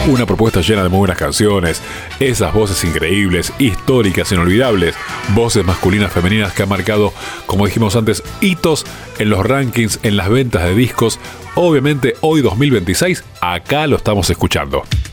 Una propuesta llena de muy buenas canciones, esas voces increíbles, históricas, inolvidables, voces masculinas, femeninas que han marcado, como dijimos antes, hitos en los rankings, en las ventas de discos. Obviamente hoy 2026, acá lo estamos escuchando.